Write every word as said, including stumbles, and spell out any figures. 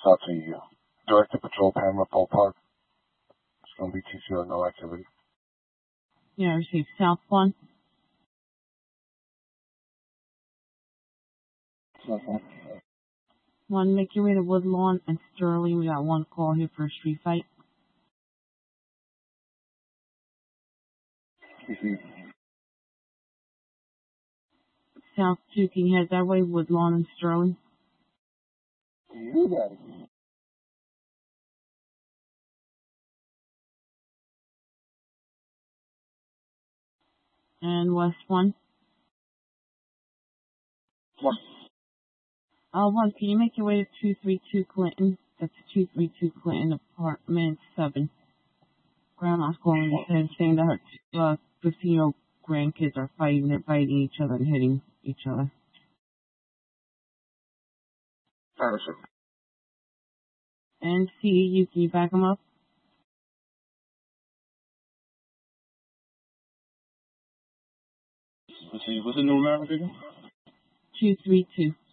out to you. Directed Patrol Pamela Paul Park. It's going to be T C R, no activity. Yeah, I received South one. South one. One, make your way to Woodlawn and Sterling. We got one call here for a street fight. Received. South two, can you head that way? Woodlawn and Sterling. You got it. And West one. One. Uh, one, can you make your way to two three two Clinton? That's two three two Clinton, apartment seven. Grandma's calling and saying that her uh, fifteen-year-old grandkids are fighting. They're fighting each other and hitting each other. Anderson. And C E U, can you back them up? Let's see, what's the new number again? two three two.